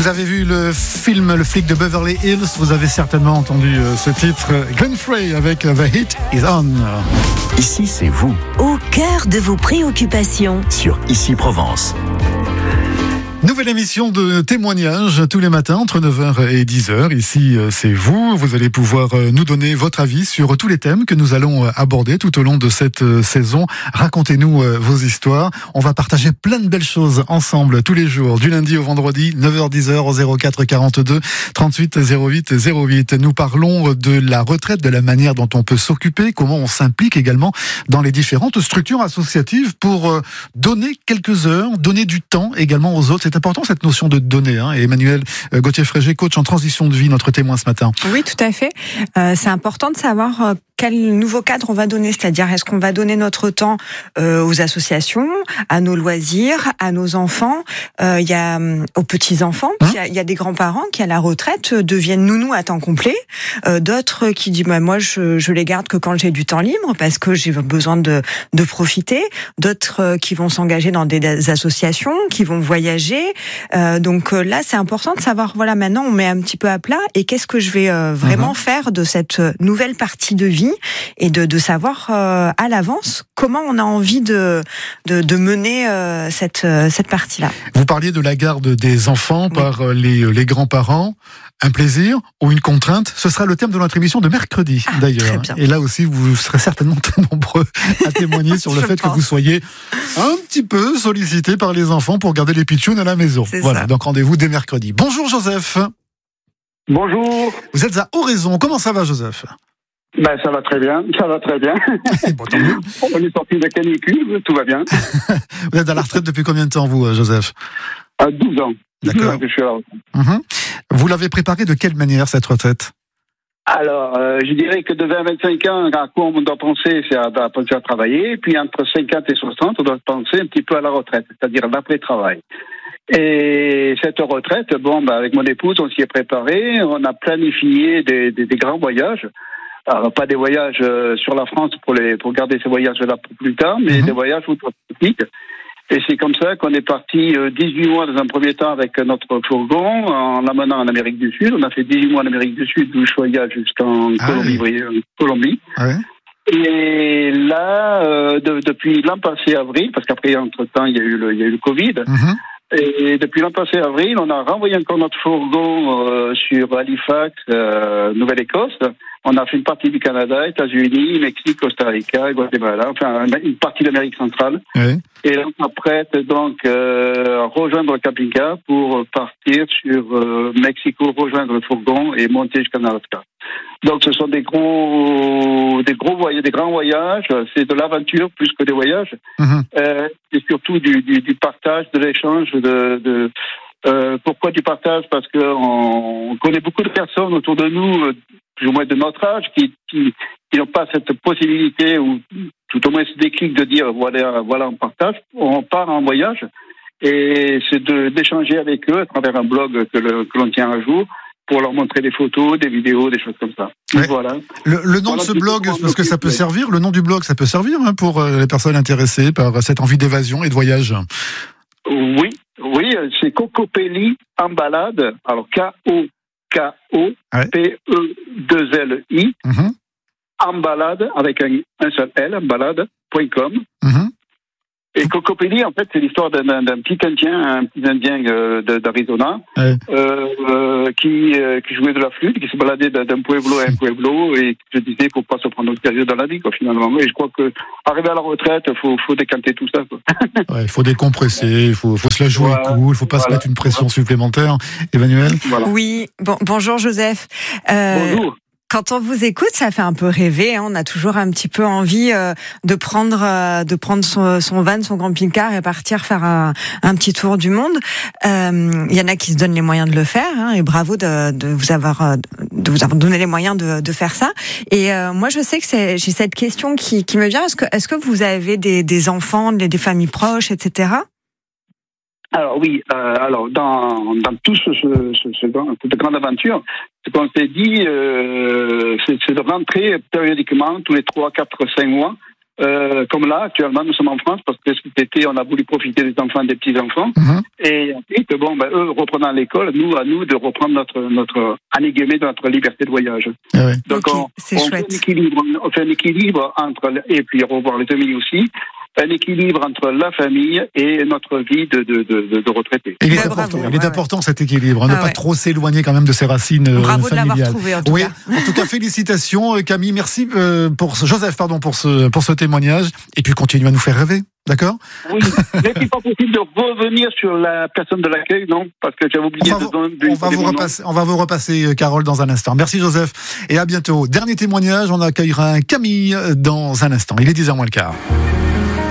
Vous avez vu le film Le flic de Beverly Hills, vous avez certainement entendu ce titre, Glenn Frey avec The Heat Is On. Ici, c'est vous. Au cœur de vos préoccupations. Sur Ici Provence. Nouvelle émission de témoignages tous les matins entre 9h et 10h. Ici, c'est vous. Vous allez pouvoir nous donner votre avis sur tous les thèmes que nous allons aborder tout au long de cette saison. Racontez-nous vos histoires. On va partager plein de belles choses ensemble tous les jours, du lundi au vendredi, 9h-10h au 04 42 38 08 08. Nous parlons de la retraite, de la manière dont on peut s'occuper, comment on s'implique également dans les différentes structures associatives pour donner quelques heures, donner du temps également aux autres. C'est important cette notion de donner. Et Emmanuel Gauthier-Frégé, coach en transition de vie, notre témoin ce matin. Oui, tout à fait. C'est important de savoir quel nouveau cadre on va donner, c'est-à-dire est-ce qu'on va donner notre temps aux associations, à nos loisirs, à nos enfants, il y a aux petits-enfants, il y a des grands-parents qui à la retraite deviennent nounous à temps complet, d'autres qui disent moi je les garde que quand j'ai du temps libre parce que j'ai besoin de profiter, d'autres qui vont s'engager dans des associations, qui vont voyager. Donc là c'est important de savoir maintenant on met un petit peu à plat et qu'est-ce que je vais vraiment faire de cette nouvelle partie de vie et de savoir à l'avance comment on a envie de mener cette partie-là. Vous parliez de la garde des enfants par les grands-parents. Un plaisir ou une contrainte, ce sera le thème de notre émission de mercredi d'ailleurs. Et là aussi, vous serez certainement très nombreux à témoigner sur le fait que vous soyez un petit peu sollicité par les enfants pour garder les pitchouns à la maison. Voilà, donc rendez-vous dès mercredi. Bonjour Joseph. Bonjour. Vous êtes à Oraison. Comment ça va Joseph ? Ça va très bien, Bon, tant mieux. On est sorti de canicule, tout va bien. Vous êtes à la retraite depuis combien de temps vous, Joseph ? 12 ans. D'accord. 12 ans que je suis à la retraite. Vous l'avez préparée de quelle manière cette retraite ? Alors, je dirais que de 20 à 25 ans, à quoi on doit penser, c'est à penser à travailler. Puis entre 50 et 60, on doit penser un petit peu à la retraite, c'est-à-dire l'après-travail. Et cette retraite, avec mon épouse, on s'y est préparé. On a planifié des grands voyages. Alors, pas des voyages sur la France pour garder ces voyages-là pour plus tard, mais des voyages outre-Atlantique. Et c'est comme ça qu'on est parti 18 mois dans un premier temps avec notre fourgon en l'amenant en Amérique du Sud. On a fait 18 mois en Amérique du Sud, d'où je voyage jusqu'en Colombie. Ah oui. Et là, depuis l'an passé avril, parce qu'après entre-temps il y a eu le Covid. Et depuis l'an passé avril, on a renvoyé encore notre fourgon sur Halifax, Nouvelle-Écosse. On a fait une partie du Canada, États-Unis, Mexique, Costa Rica, Guatemala, enfin une partie d'Amérique centrale. Oui. Et là, on s'apprête donc à rejoindre le camping-car pour partir sur Mexico, rejoindre le fourgon et monter jusqu'à Alaska. Donc, ce sont des grands voyages. C'est de l'aventure plus que des voyages. Et surtout du partage, de l'échange, pourquoi du partage ? Parce que on connaît beaucoup de personnes autour de nous, plus ou moins de notre âge, qui n'ont pas cette possibilité ou tout au moins ce déclic de dire voilà on partage, on part en voyage et c'est d'échanger avec eux à travers un blog que l'on tient à jour pour leur montrer des photos, des vidéos, des choses comme ça. Ouais. Voilà. Le nom de ce blog, parce que ça peut servir, le nom du blog, ça peut servir pour les personnes intéressées par cette envie d'évasion et de voyage. Oui, c'est Cocopelli en balade. Alors K-O-K-O-P-E-2-L-I en balade avec un seul L, balade.com. Et Cocopelli, en fait, c'est l'histoire d'un petit Indien d'Arizona, qui jouait de la flûte, qui se baladait d'un pueblo à un pueblo, et je disais, faut pas se prendre au sérieux dans la vie, finalement. Et je crois que, arrivé à la retraite, faut décanter tout ça, il faut décompresser, il faut se la jouer cool, il faut pas se mettre une pression supplémentaire. Emmanuel? Oui. Bonjour Joseph. Bonjour. Quand on vous écoute, ça fait un peu rêver. On a toujours un petit peu envie de prendre son van, son camping-car et partir faire un petit tour du monde. Il y en a qui se donnent les moyens de le faire, et bravo de vous avoir donné les moyens de faire ça. Et moi, je sais que j'ai cette question qui me vient. Est-ce que vous avez des enfants, des familles proches, etc.? Alors oui, dans tout cette grande aventure, ce qu'on s'est dit, c'est de rentrer périodiquement tous les 3, 4, 5 mois comme là, actuellement, nous sommes en France parce que cet été, on a voulu profiter des enfants et des petits-enfants. Et ensuite, eux reprenant l'école, à nous de reprendre notre notre liberté de voyage. Ah ouais. Donc, c'est chouette. On fait un équilibre entre, et puis revoir les amis aussi, un équilibre entre la famille et notre vie de retraité. Il est Bah, important, bravo, il est important cet équilibre, ne pas trop s'éloigner quand même de ses racines bravo familiales. de l'avoir trouvé, en tout cas. En tout cas, félicitations Camille, merci Joseph, pour ce témoignage, et puis continuez à nous faire rêver, d'accord ? Oui, mais c'est pas possible de revenir sur la personne de l'accueil, non ? Parce que j'avais oublié on va vous repasser Carole dans un instant. Merci Joseph, et à bientôt. Dernier témoignage, on accueillera Camille dans un instant. Il est 10h moins le quart.